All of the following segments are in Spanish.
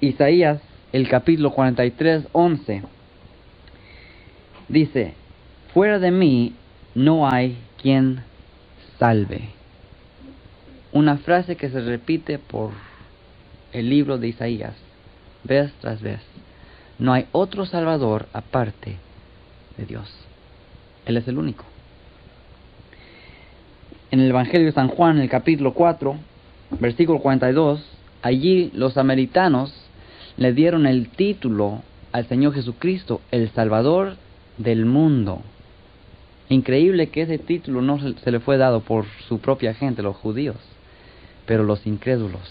Isaías, el capítulo 43, 11, dice: fuera de mí no hay quien salve. Una frase que se repite por el libro de Isaías, vez tras vez. No hay otro Salvador aparte de Dios. Él es el único. En el Evangelio de San Juan, en el capítulo 4, versículo 42, allí los samaritanos le dieron el título al Señor Jesucristo, el Salvador del mundo. Increíble que ese título no se le fue dado por su propia gente, los judíos, pero los incrédulos.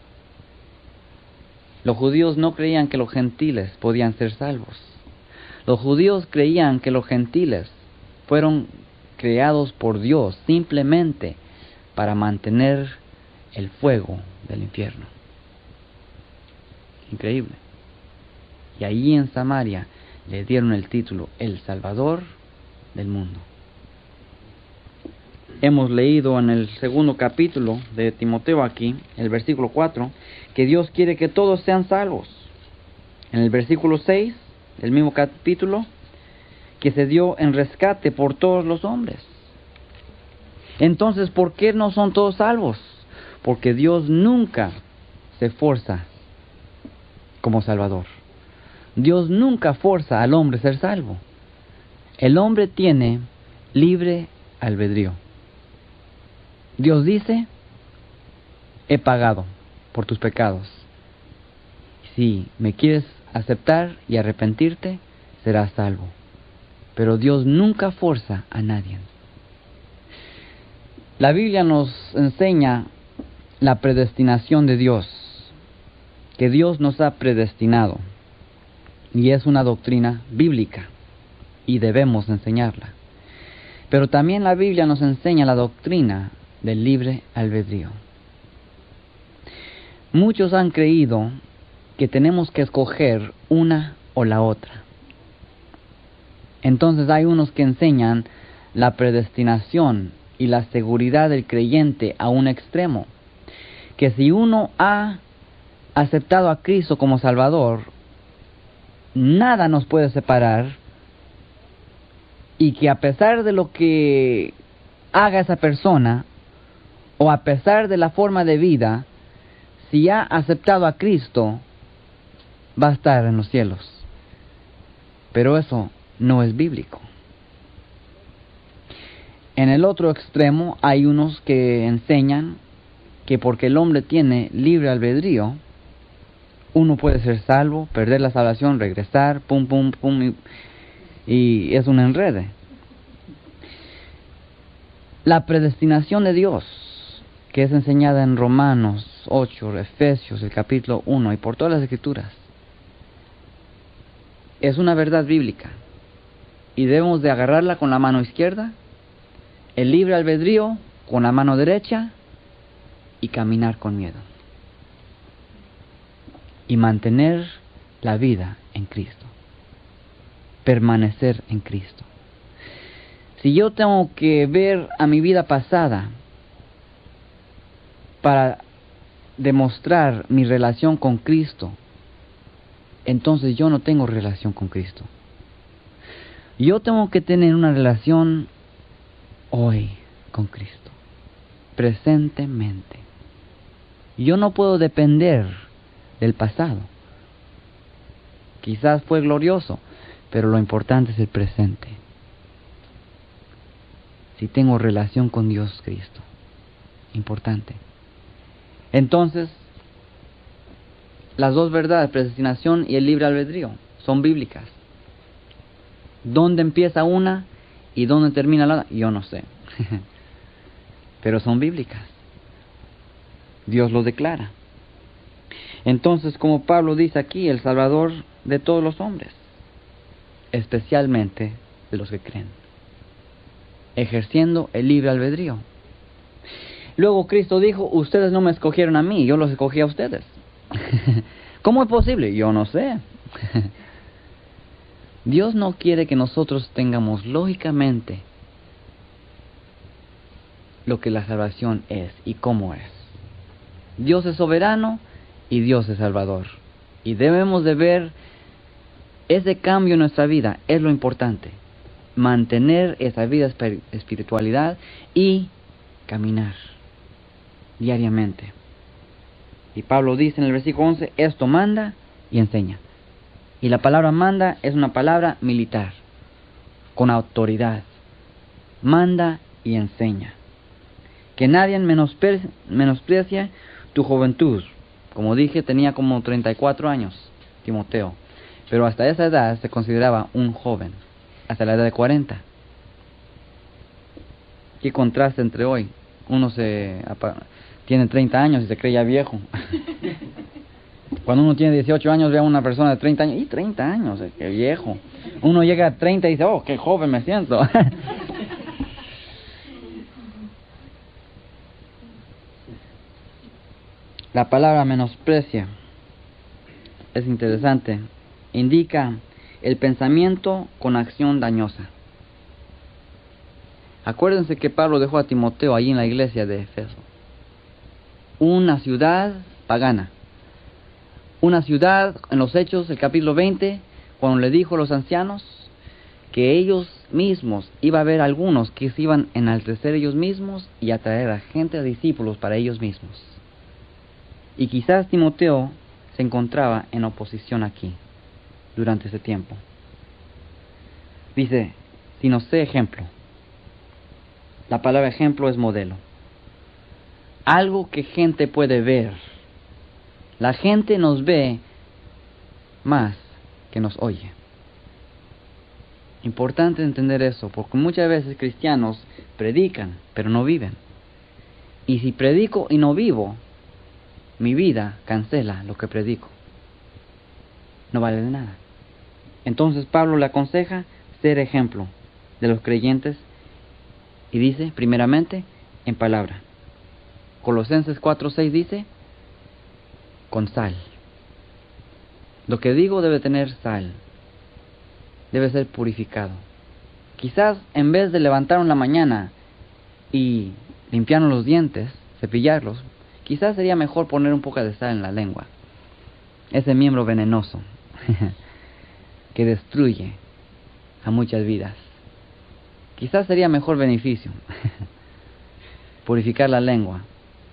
Los judíos no creían que los gentiles podían ser salvos. Los judíos creían que los gentiles fueron creados por Dios simplemente para mantener el fuego del infierno. Increíble. Y allí en Samaria le dieron el título, el Salvador del mundo. Hemos leído en el segundo capítulo de Timoteo aquí, el versículo 4, que Dios quiere que todos sean salvos. En el versículo 6, del mismo capítulo, que se dio en rescate por todos los hombres. Entonces, ¿por qué no son todos salvos? Porque Dios nunca se esfuerza como Salvador. Dios nunca forza al hombre a ser salvo. El hombre tiene libre albedrío. Dios dice: he pagado por tus pecados. Si me quieres aceptar y arrepentirte, serás salvo. Pero Dios nunca forza a nadie. La Biblia nos enseña la predestinación de Dios, que Dios nos ha predestinado, y es una doctrina bíblica, y debemos enseñarla. Pero también la Biblia nos enseña la doctrina del libre albedrío. Muchos han creído que tenemos que escoger una o la otra. Entonces hay unos que enseñan la predestinación y la seguridad del creyente a un extremo, que si uno ha aceptado a Cristo como Salvador, nada nos puede separar, y que a pesar de lo que haga esa persona, o a pesar de la forma de vida, si ha aceptado a Cristo, va a estar en los cielos. Pero eso no es bíblico. En el otro extremo hay unos que enseñan que porque el hombre tiene libre albedrío, uno puede ser salvo, perder la salvación, regresar, pum, pum, pum, y es un enredo. La predestinación de Dios, que es enseñada en Romanos 8, Efesios, el capítulo 1, y por todas las Escrituras, es una verdad bíblica, y debemos de agarrarla con la mano izquierda, el libre albedrío con la mano derecha, y caminar con miedo, y mantener la vida en Cristo, permanecer en Cristo. Si yo tengo que ver a mi vida pasada para demostrar mi relación con Cristo, entonces yo no tengo relación con Cristo. Yo tengo que tener una relación hoy con Cristo, presentemente. Yo no puedo depender del pasado. Quizás fue glorioso, pero lo importante es el presente. Si tengo relación con Dios Cristo, importante. Entonces, las dos verdades, predestinación y el libre albedrío, son bíblicas. ¿Dónde empieza una y dónde termina la otra? Yo no sé. Pero son bíblicas. Dios lo declara. Entonces, como Pablo dice aquí, el Salvador de todos los hombres, especialmente de los que creen, ejerciendo el libre albedrío. Luego Cristo dijo: ustedes no me escogieron a mí, yo los escogí a ustedes. ¿Cómo es posible? Yo no sé. Dios no quiere que nosotros tengamos lógicamente lo que la salvación es y cómo es. Dios es soberano y Dios es salvador. Y debemos de ver ese cambio en nuestra vida, es lo importante. Mantener esa vida espiritualidad y caminar diariamente. Y Pablo dice en el versículo 11, esto manda y enseña. Y la palabra manda es una palabra militar, con autoridad. Manda y enseña. Que nadie menosprecie tu juventud. Como dije, tenía como 34 años, Timoteo. Pero hasta esa edad se consideraba un joven, hasta la edad de 40. Qué contraste entre hoy. Uno tiene 30 años y se cree ya viejo. Cuando uno tiene 18 años ve a una persona de 30 años, y 30 años, qué viejo. Uno llega a 30 y dice, oh, qué joven me siento. La palabra menosprecia es interesante. Indica el pensamiento con acción dañosa. Acuérdense que Pablo dejó a Timoteo allí en la iglesia de Efeso. Una ciudad pagana. Una ciudad, en los Hechos, el capítulo 20, cuando le dijo a los ancianos que ellos mismos, iba a haber algunos que se iban a enaltecer ellos mismos y atraer a gente, a discípulos para ellos mismos. Y quizás Timoteo se encontraba en oposición aquí, durante ese tiempo. Dice, si no sé ejemplo. La palabra ejemplo es modelo. Algo que gente puede ver. La gente nos ve más que nos oye. Importante entender eso, porque muchas veces cristianos predican, pero no viven. Y si predico y no vivo, mi vida cancela lo que predico. No vale de nada. Entonces Pablo le aconseja ser ejemplo de los creyentes y dice, primeramente, en palabra. Colosenses 4:6 dice, con sal. Lo que digo debe tener sal. Debe ser purificado. Quizás en vez de levantarnos en la mañana y limpiarnos los dientes, cepillarlos, quizás sería mejor poner un poco de sal en la lengua. Ese miembro venenoso que destruye a muchas vidas. Quizás sería mejor beneficio purificar la lengua.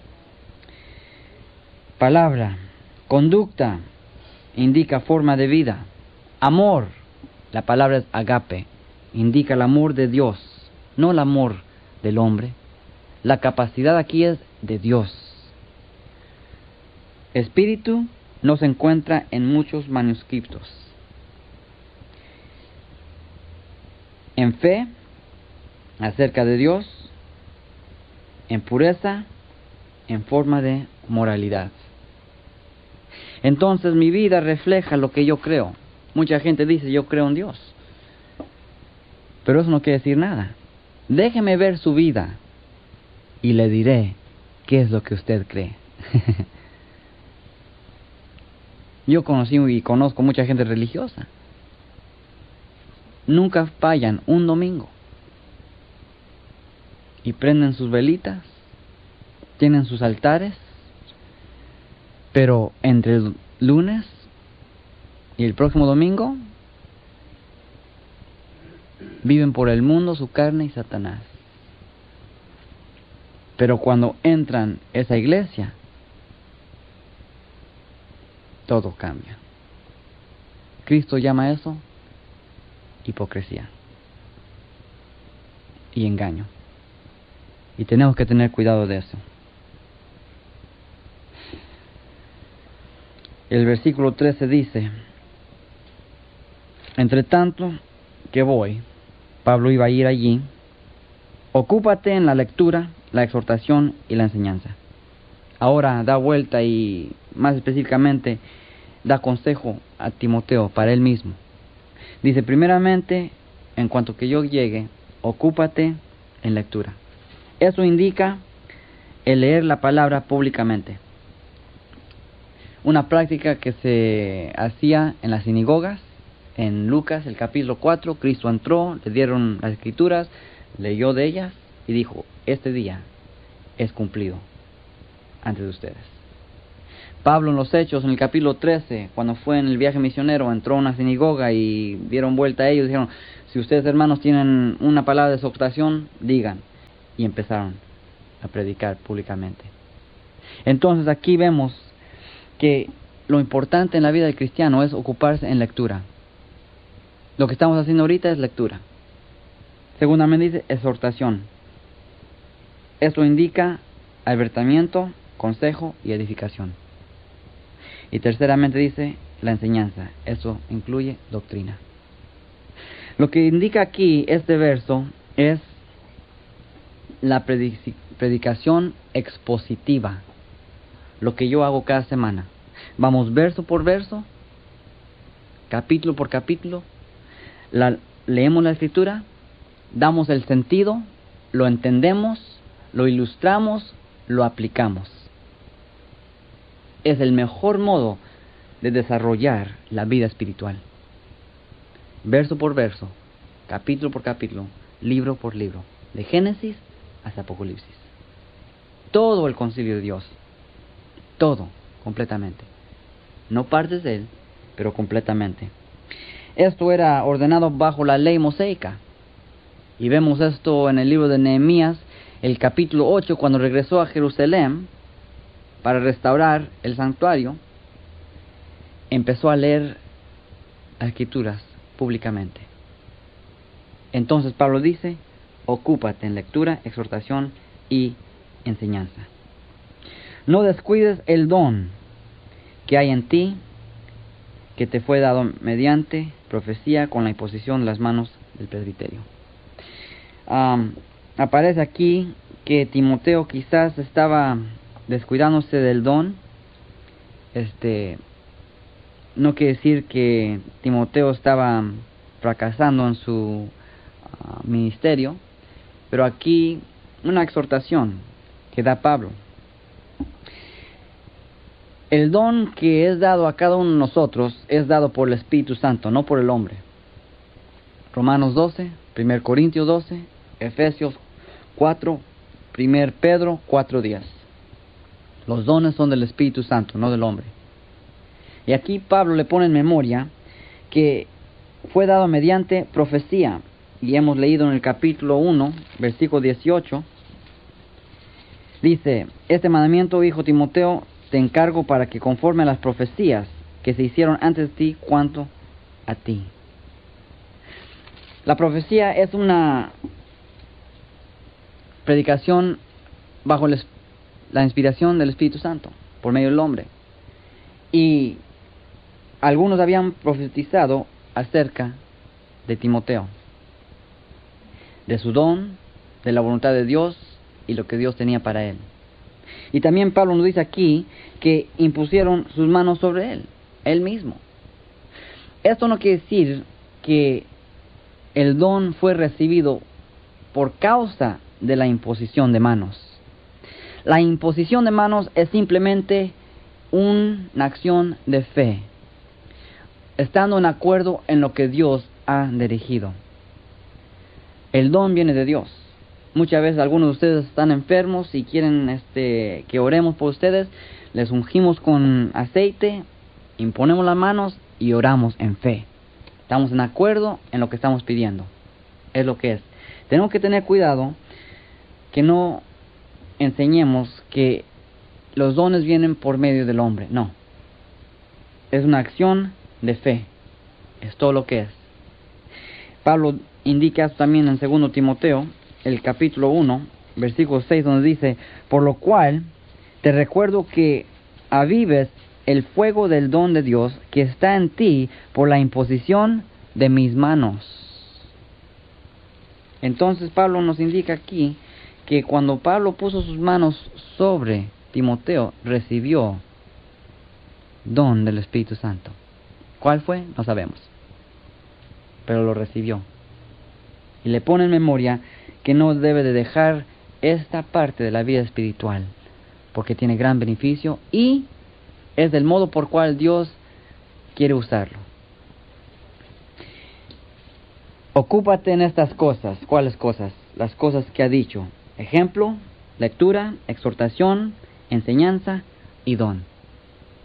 Palabra, conducta, indica forma de vida. Amor, la palabra es agape, indica el amor de Dios, no el amor del hombre. La capacidad aquí es de Dios. Espíritu no se encuentra en muchos manuscritos. En fe, acerca de Dios, en pureza, en forma de moralidad. Entonces mi vida refleja lo que yo creo. Mucha gente dice, yo creo en Dios. Pero eso no quiere decir nada. Déjeme ver su vida y le diré qué es lo que usted cree. Yo conocí y conozco mucha gente religiosa. Nunca fallan un domingo. Y prenden sus velitas, tienen sus altares, pero entre el lunes y el próximo domingo viven por el mundo, su carne y Satanás. Pero cuando entran a esa iglesia, todo cambia. Cristo llama eso hipocresía y engaño. Y tenemos que tener cuidado de eso. El versículo 13 dice, entre tanto que voy, Pablo iba a ir allí, ocúpate en la lectura, la exhortación y la enseñanza. Ahora da vuelta y más específicamente da consejo a Timoteo para él mismo. Dice, primeramente, en cuanto que yo llegue, ocúpate en lectura. Eso indica el leer la palabra públicamente. Una práctica que se hacía en las sinagogas. En Lucas, el capítulo 4, Cristo entró, le dieron las escrituras, leyó de ellas y dijo, este día es cumplido ante ustedes. Pablo en los Hechos, en el capítulo 13, cuando fue en el viaje misionero, entró a una sinagoga y dieron vuelta a ellos y dijeron, si ustedes hermanos tienen una palabra de exhortación, digan. Y empezaron a predicar públicamente. Entonces aquí vemos que lo importante en la vida del cristiano es ocuparse en lectura. Lo que estamos haciendo ahorita es lectura. Segundamente dice exhortación. Esto indica advertimiento, consejo y edificación. Y terceramente dice la enseñanza. Eso incluye doctrina. Lo que indica aquí este verso es la predicación expositiva. Lo que yo hago cada semana. Vamos verso por verso, capítulo por capítulo, leemos la escritura, damos el sentido, lo entendemos, lo ilustramos, lo aplicamos. Es el mejor modo de desarrollar la vida espiritual. Verso por verso, capítulo por capítulo, libro por libro, de Génesis hasta Apocalipsis. Todo el concilio de Dios, todo, completamente. No partes de él, pero completamente. Esto era ordenado bajo la ley mosaica. Y vemos esto en el libro de Nehemías, el capítulo 8, cuando regresó a Jerusalén para restaurar el santuario, empezó a leer las escrituras públicamente. Entonces Pablo dice, ocúpate en lectura, exhortación y enseñanza. No descuides el don que hay en ti, que te fue dado mediante profecía con la imposición de las manos del presbiterio. Aparece aquí que Timoteo quizás estaba descuidándose del don. No quiere decir que Timoteo estaba fracasando en su ministerio, pero aquí una exhortación que da Pablo. El don que es dado a cada uno de nosotros es dado por el Espíritu Santo, no por el hombre. Romanos 12, 1 Corintios 12, Efesios 4, 1 Pedro 4:10. Los dones son del Espíritu Santo, no del hombre. Y aquí Pablo le pone en memoria que fue dado mediante profecía. Y hemos leído en el capítulo 1, versículo 18. Dice, este mandamiento, hijo Timoteo, te encargo para que conforme a las profecías que se hicieron antes de ti, cuanto a ti. La profecía es una predicación bajo la inspiración del Espíritu Santo, por medio del hombre. Y algunos habían profetizado acerca de Timoteo, de su don, de la voluntad de Dios y lo que Dios tenía para él. Y también Pablo nos dice aquí que impusieron sus manos sobre él mismo. Esto no quiere decir que el don fue recibido por causa de la imposición de manos. La imposición de manos es simplemente una acción de fe, estando en acuerdo en lo que Dios ha dirigido. El don viene de Dios. Muchas veces algunos de ustedes están enfermos y quieren que oremos por ustedes. Les ungimos con aceite, imponemos las manos y oramos en fe. Estamos en acuerdo en lo que estamos pidiendo. Es lo que es. Tenemos que tener cuidado que no enseñemos que los dones vienen por medio del hombre. No. Es una acción de fe. Es todo lo que es. Pablo indica esto también en 2 Timoteo, el capítulo 1, versículo 6, donde dice, por lo cual te recuerdo que avives el fuego del don de Dios que está en ti por la imposición de mis manos. Entonces Pablo nos indica aquí que cuando Pablo puso sus manos sobre Timoteo, recibió don del Espíritu Santo. ¿Cuál fue? No sabemos. Pero lo recibió. Y le pone en memoria que no debe de dejar esta parte de la vida espiritual, porque tiene gran beneficio y es del modo por cual Dios quiere usarlo. Ocúpate en estas cosas. ¿Cuáles cosas? Las cosas que ha dicho. Ejemplo, lectura, exhortación, enseñanza y don.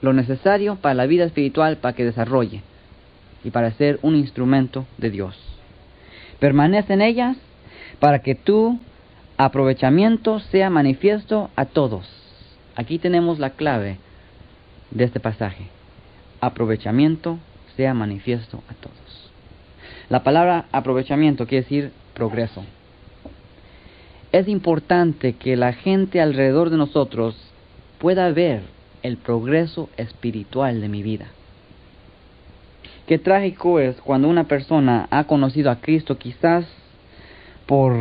lo necesario para la vida espiritual, para que desarrolle y para ser un instrumento de Dios. Permanece en ellas para que tu aprovechamiento sea manifiesto a todos. Aquí tenemos la clave de este pasaje. Aprovechamiento sea manifiesto a todos. La palabra aprovechamiento quiere decir progreso. Es importante que la gente alrededor de nosotros pueda ver el progreso espiritual de mi vida. Qué trágico es cuando una persona ha conocido a Cristo quizás por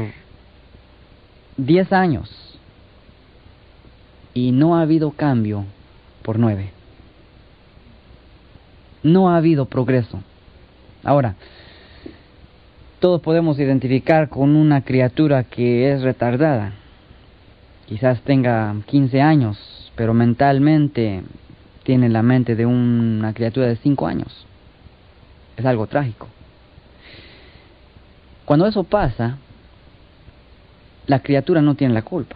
10 años y no ha habido cambio por 9. No ha habido progreso. Ahora, todos podemos identificar con una criatura que es retardada. Quizás tenga 15 años, pero mentalmente tiene la mente de una criatura de 5 años. Es algo trágico. Cuando eso pasa, la criatura no tiene la culpa.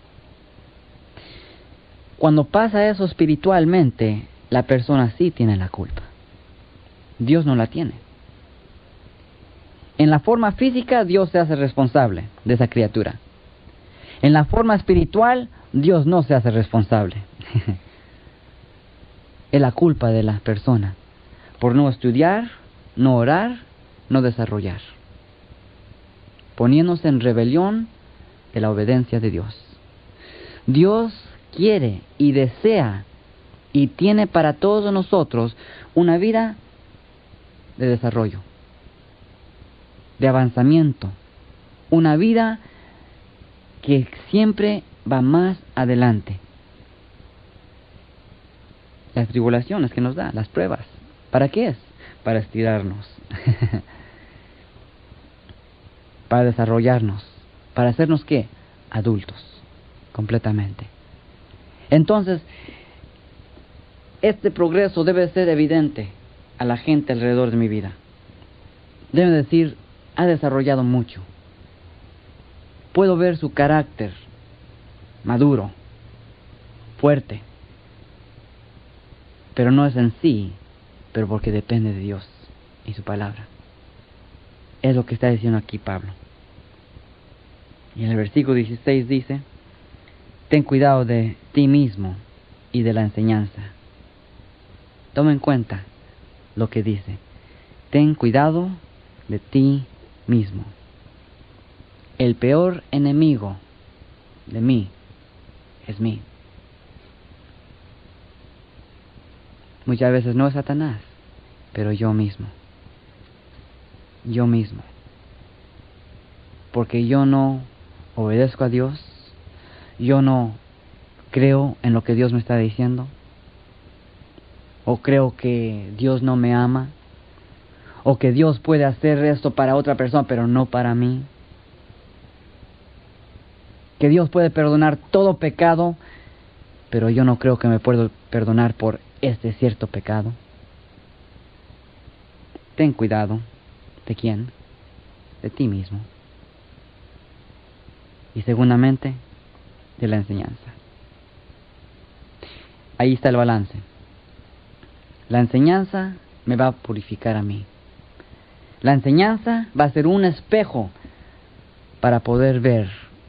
Cuando pasa eso espiritualmente, la persona sí tiene la culpa. Dios no la tiene. En la forma física, Dios se hace responsable de esa criatura. En la forma espiritual, Dios no se hace responsable. Es la culpa de la persona por no estudiar, no orar, no desarrollar, poniéndose en rebelión de la obediencia de Dios. Dios quiere y desea y tiene para todos nosotros una vida de desarrollo, de avanzamiento, una vida que siempre va más adelante. Las tribulaciones que nos da, las pruebas, ¿para qué es? Para estirarnos, para desarrollarnos, para hacernos ¿qué? Adultos, completamente. Entonces, este progreso debe ser evidente a la gente alrededor de mi vida. Debe decir, ha desarrollado mucho. Puedo ver su carácter maduro, fuerte, pero no es en sí, pero porque depende de Dios y su palabra. Es lo que está diciendo aquí Pablo. Y en el versículo 16 dice, ten cuidado de ti mismo y de la enseñanza. Toma en cuenta lo que dice. Ten cuidado de ti mismo. El peor enemigo de mí es mí. Muchas veces no es Satanás, pero yo mismo. Yo mismo. Porque yo no obedezco a Dios, yo no creo en lo que Dios me está diciendo, o creo que Dios no me ama, o que Dios puede hacer esto para otra persona, pero no para mí. Que Dios puede perdonar todo pecado, pero yo no creo que me puedo perdonar por este cierto pecado. Ten cuidado. ¿De quién? De ti mismo. Y segundamente, de la enseñanza. Ahí está el balance. La enseñanza me va a purificar a mí. La enseñanza va a ser un espejo para poder ver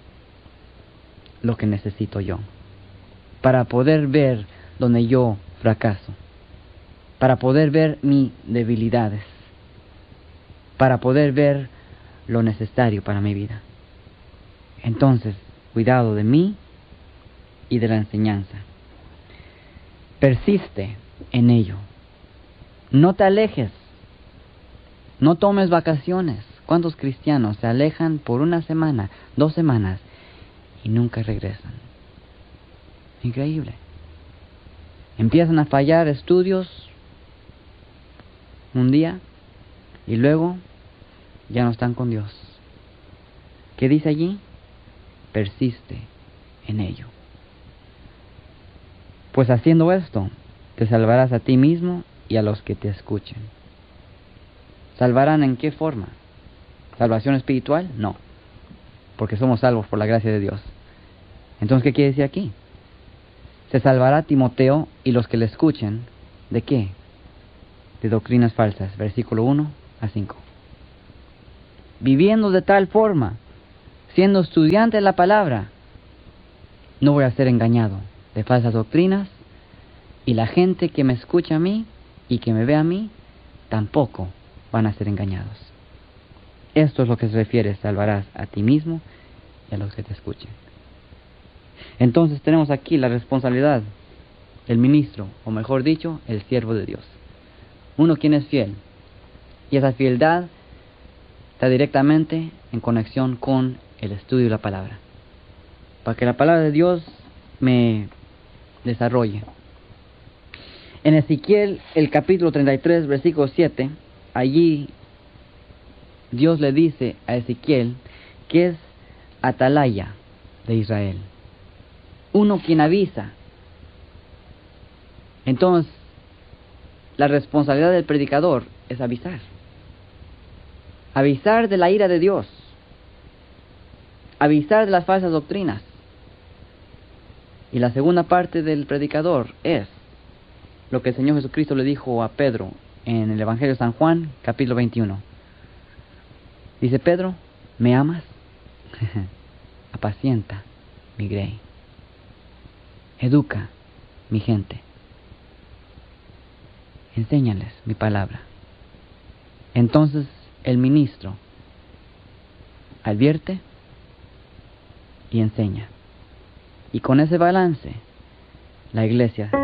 lo que necesito yo, para poder ver donde yo fracaso, para poder ver mis debilidades, para poder ver lo necesario para mi vida. Entonces, cuidado de mí y de la enseñanza. Persiste en ello. No te alejes. No tomes vacaciones. ¿Cuántos cristianos se alejan por una semana, 2 semanas y nunca regresan? Increíble. Empiezan a fallar estudios un día y luego ya no están con Dios. ¿Qué dice allí? Persiste en ello. Pues haciendo esto, te salvarás a ti mismo y a los que te escuchen. ¿Salvarán en qué forma? ¿Salvación espiritual? No, porque somos salvos por la gracia de Dios. Entonces, ¿qué quiere decir aquí? Se salvará Timoteo y los que le escuchen. ¿De qué? De doctrinas falsas. Versículo 1 a 5. Viviendo de tal forma, siendo estudiante de la palabra, no voy a ser engañado de falsas doctrinas, y la gente que me escucha a mí y que me ve a mí, tampoco van a ser engañados. Esto es lo que se refiere: salvarás a ti mismo y a los que te escuchen. Entonces tenemos aquí la responsabilidad del ministro, o mejor dicho, el siervo de Dios. Uno quien es fiel, y esa fieldad está directamente en conexión con el estudio de la palabra, para que la palabra de Dios me desarrolle. En Ezequiel, el capítulo 33, versículo 7, allí Dios le dice a Ezequiel que es atalaya de Israel, uno quien avisa. Entonces, la responsabilidad del predicador es avisar. Avisar de la ira de Dios. Avisar de las falsas doctrinas. Y la segunda parte del predicador es lo que el Señor Jesucristo le dijo a Pedro en el Evangelio de San Juan, capítulo 21. Dice: Pedro, ¿me amas? Apacienta mi grey. Educa mi gente. Enséñales mi palabra. Entonces el ministro advierte y enseña. Y con ese balance, la iglesia